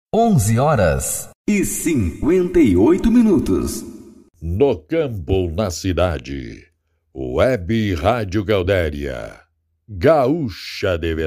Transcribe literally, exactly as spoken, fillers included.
onze horas e cinquenta e oito minutos. No campo, na cidade. Web Rádio Gaudéria. Gaúcha de verdade.